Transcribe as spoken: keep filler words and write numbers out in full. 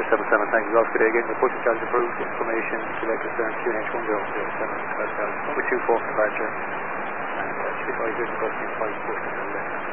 seven seven, thank you, Golf, good day again. Report to charge approved, information, select concern, Q N H one zero zero seven, number two four, departure. And uh, should be very good, Golf, five, four, seven,